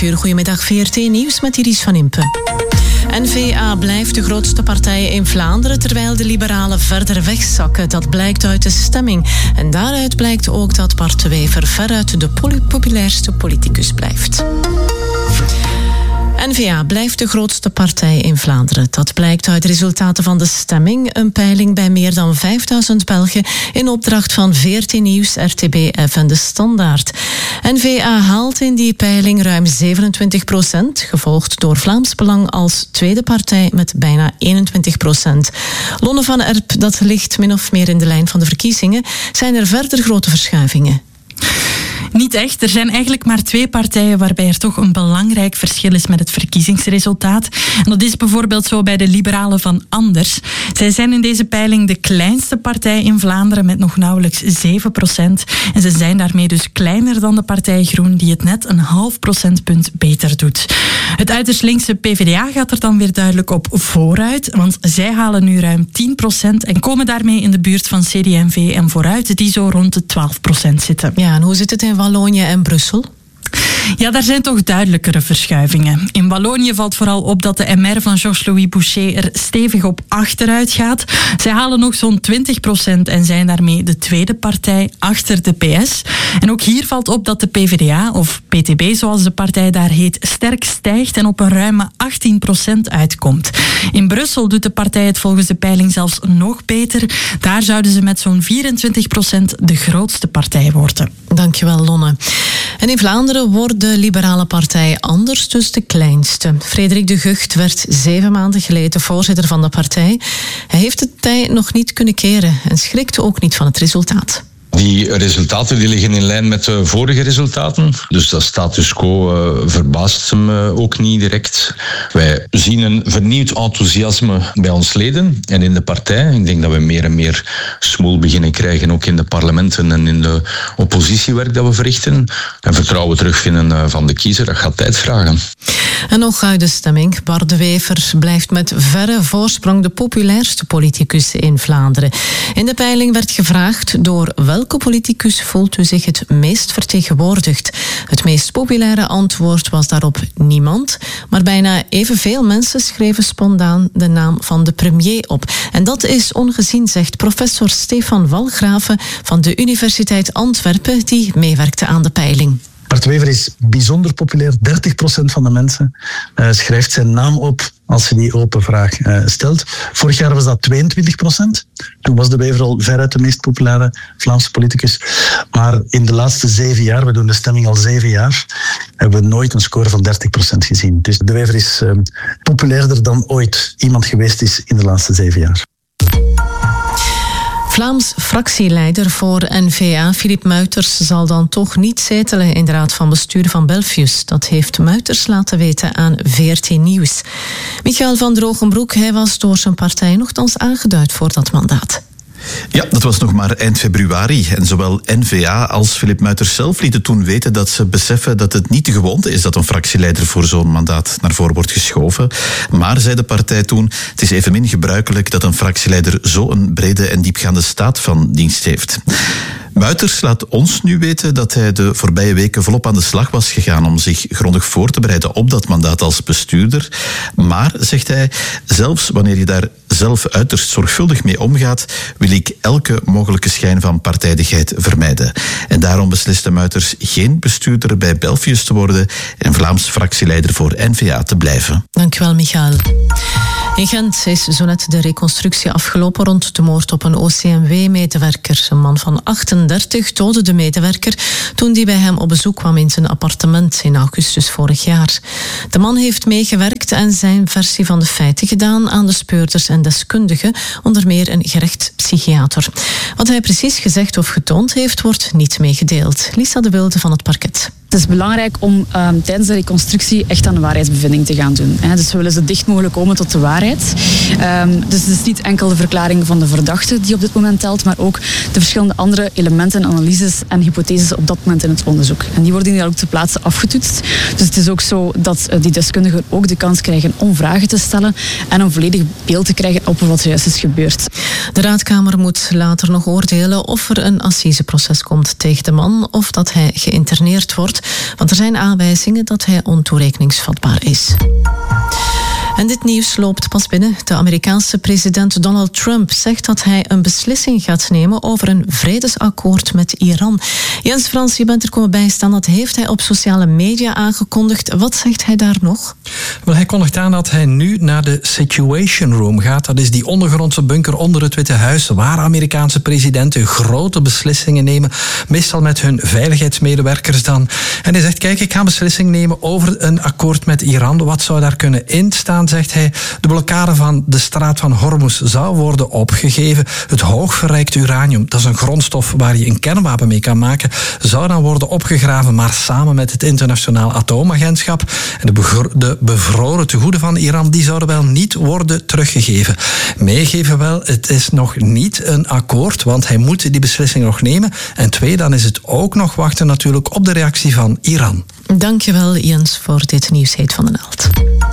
5:00. Goedemiddag, VRT Nieuws met Iris van Impe. N-VA blijft de grootste partij in Vlaanderen, terwijl de liberalen verder wegzakken. Dat blijkt uit de stemming. En daaruit blijkt ook dat Bart de Wever veruit de populairste politicus blijft. N-VA blijft de grootste partij in Vlaanderen. Dat blijkt uit de resultaten van de stemming. Een peiling bij meer dan 5000 Belgen in opdracht van VRT Nieuws, RTBF en De Standaard. N-VA haalt in die peiling ruim 27%, gevolgd door Vlaams Belang als tweede partij met bijna 21%. Lonne van Erp, dat ligt min of meer in de lijn van de verkiezingen. Zijn er verder grote verschuivingen? Niet echt. Er zijn eigenlijk maar 2 partijen waarbij er toch een belangrijk verschil is met het verkiezingsresultaat. En dat is bijvoorbeeld zo bij de liberalen van Anders. Zij zijn in deze peiling de kleinste partij in Vlaanderen met nog nauwelijks 7%. En ze zijn daarmee dus kleiner dan de partij Groen, die het net een half procentpunt beter doet. Het uiterst linkse PvdA gaat er dan weer duidelijk op vooruit, want zij halen nu ruim 10% en komen daarmee in de buurt van CD&V en Vooruit, die zo rond de 12% zitten. Ja, en hoe zit het in Wallonië en Brussel? Ja, daar zijn toch duidelijkere verschuivingen. In Wallonië valt vooral op dat de MR van Georges-Louis Boucher er stevig op achteruit gaat. Zij halen nog zo'n 20% en zijn daarmee de tweede partij achter de PS. En ook hier valt op dat de PvdA, of PTB zoals de partij daar heet, sterk stijgt en op een ruime 18% uitkomt. In Brussel doet de partij het volgens de peiling zelfs nog beter. Daar zouden ze met zo'n 24% de grootste partij worden. Dankjewel, Lonne. En in Vlaanderen wordt de liberale partij Anders dus de kleinste. Frederik de Gucht werd 7 maanden geleden voorzitter van de partij. Hij heeft de tijd nog niet kunnen keren en schrikte ook niet van het resultaat. Die resultaten die liggen in lijn met de vorige resultaten. Dus dat status quo verbaast hem ook niet direct. Wij zien een vernieuwd enthousiasme bij ons leden en in de partij. Ik denk dat we meer en meer smoel beginnen krijgen, ook in de parlementen en in de oppositiewerk dat we verrichten. En vertrouwen terugvinden van de kiezer, dat gaat tijd vragen. En nog uit de stemming. Bart de Wever blijft met verre voorsprong de populairste politicus in Vlaanderen. In de peiling werd gevraagd door welke politicus voelt u zich het meest vertegenwoordigd? Het meest populaire antwoord was daarop niemand, maar bijna evenveel mensen schreven spontaan de naam van de premier op. En dat is ongezien, zegt professor Stefan Walgraven van de Universiteit Antwerpen, die meewerkte aan de peiling. Bart de Wever is bijzonder populair. 30% van de mensen schrijft zijn naam op als je die open vraag stelt. Vorig jaar was dat 22%. Toen was de Wever al veruit de meest populaire Vlaamse politicus. Maar in de laatste 7 jaar, we doen de stemming al 7 jaar, hebben we nooit een score van 30% gezien. Dus de Wever is populairder dan ooit iemand geweest is in de laatste 7 jaar. Vlaams fractieleider voor N-VA, Filip Muiters, zal dan toch niet zetelen in de raad van bestuur van Belfius. Dat heeft Muiters laten weten aan VRT Nieuws. Michael van Drogenbroek, hij was door zijn partij nochtans aangeduid voor dat mandaat. Ja, dat was nog maar eind februari. En zowel N-VA als Filip Muiters zelf lieten toen weten dat ze beseffen dat het niet de gewoonte is dat een fractieleider voor zo'n mandaat naar voren wordt geschoven. Maar, zei de partij toen, het is evenmin gebruikelijk dat een fractieleider zo'n brede en diepgaande staat van dienst heeft. Muiters laat ons nu weten dat hij de voorbije weken volop aan de slag was gegaan om zich grondig voor te bereiden op dat mandaat als bestuurder. Maar, zegt hij, zelfs wanneer je daar zelf uiterst zorgvuldig mee omgaat, wil ik elke mogelijke schijn van partijdigheid vermijden. En daarom besliste Muiters geen bestuurder bij Belfius te worden en Vlaams fractieleider voor N-VA te blijven. Dankjewel, Michael. In Gent is zo net de reconstructie afgelopen rond de moord op een OCMW-medewerker. Een man van 38 doodde de medewerker toen die bij hem op bezoek kwam in zijn appartement in augustus vorig jaar. De man heeft meegewerkt en zijn versie van de feiten gedaan aan de speurders en deskundigen, onder meer een gerechtspsychiater. Wat hij precies gezegd of getoond heeft, wordt niet meegedeeld. Lisa de Wilde van het parket. Het is belangrijk om tijdens de reconstructie echt aan de waarheidsbevinding te gaan doen. Dus we willen zo dicht mogelijk komen tot de waarheid. waarheid. Dus het is niet enkel de verklaring van de verdachte die op dit moment telt, maar ook de verschillende andere elementen, analyses en hypotheses op dat moment in het onderzoek. En die worden hier ook ter plaatse afgetoetst. Dus het is ook zo dat die deskundigen ook de kans krijgen om vragen te stellen en een volledig beeld te krijgen op wat er juist is gebeurd. De Raadkamer moet later nog oordelen of er een assiseproces komt tegen de man of dat hij geïnterneerd wordt, want er zijn aanwijzingen dat hij ontoerekeningsvatbaar is. En dit nieuws loopt pas binnen. De Amerikaanse president Donald Trump zegt dat hij een beslissing gaat nemen over een vredesakkoord met Iran. Jens Frans, je bent er komen bijstaan. Dat heeft hij op sociale media aangekondigd. Wat zegt hij daar nog? Wel, hij kondigt aan dat hij nu naar de Situation Room gaat. Dat is die ondergrondse bunker onder het Witte Huis, waar Amerikaanse presidenten grote beslissingen nemen. Meestal met hun veiligheidsmedewerkers dan. En hij zegt, kijk, ik ga een beslissing nemen over een akkoord met Iran. Wat zou daar kunnen instaan, zegt hij. De blokkade van de straat van Hormuz zou worden opgegeven. Het hoogverrijkte uranium, dat is een grondstof waar je een kernwapen mee kan maken, zou dan worden opgegraven, maar samen met het internationaal atoomagentschap. En de bevroren tegoeden van Iran, die zouden wel niet worden teruggegeven. Meegeven wel, het is nog niet een akkoord, want hij moet die beslissing nog nemen. En 2, dan is het ook nog wachten natuurlijk op de reactie van Iran. Dankjewel Jens voor dit nieuws heet van de Naald.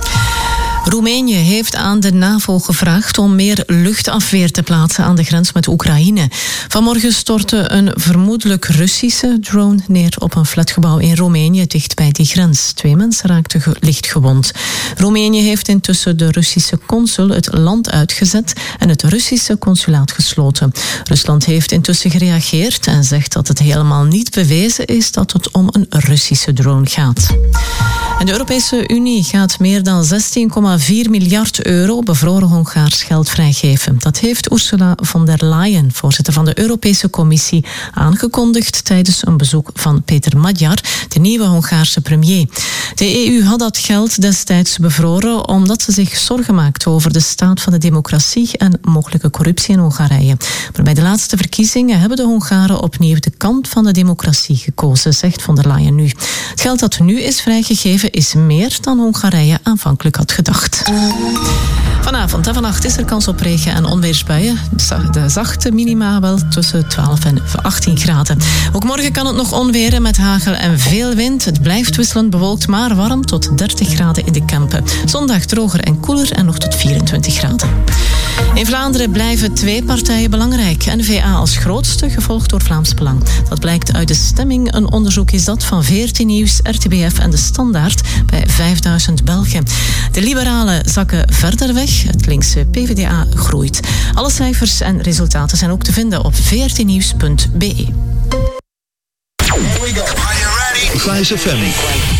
Roemenië heeft aan de NAVO gevraagd om meer luchtafweer te plaatsen aan de grens met Oekraïne. Vanmorgen stortte een vermoedelijk Russische drone neer op een flatgebouw in Roemenië dicht bij die grens. 2 mensen raakten licht gewond. Roemenië heeft intussen de Russische consul het land uitgezet en het Russische consulaat gesloten. Rusland heeft intussen gereageerd en zegt dat het helemaal niet bewezen is dat het om een Russische drone gaat. En de Europese Unie gaat meer dan 16,4 miljard euro bevroren Hongaars geld vrijgeven. Dat heeft Ursula von der Leyen, voorzitter van de Europese Commissie, aangekondigd tijdens een bezoek van Peter Magyar, de nieuwe Hongaarse premier. De EU had dat geld destijds bevroren omdat ze zich zorgen maakt over de staat van de democratie en mogelijke corruptie in Hongarije. Maar bij de laatste verkiezingen hebben de Hongaren opnieuw de kant van de democratie gekozen, zegt von der Leyen nu. Het geld dat nu is vrijgegeven is meer dan Hongarije aanvankelijk had gedacht. Vanavond en vannacht is er kans op regen- en onweersbuien. De zachte minima wel tussen 12 en 18 graden. Ook morgen kan het nog onweren met hagel en veel wind. Het blijft wisselend bewolkt, maar warm tot 30 graden in de Kempen. Zondag droger en koeler en nog tot 24 graden. In Vlaanderen blijven 2 partijen belangrijk. N-VA als grootste, gevolgd door Vlaams Belang. Dat blijkt uit de stemming. Een onderzoek is dat van 14 Nieuws, RTBF en De Standaard bij 5000 Belgen. De liberalen zakken verder weg. Het linkse PvdA groeit. Alle cijfers en resultaten zijn ook te vinden op 14nieuws.be. Here we go. Are you ready? Flash FM.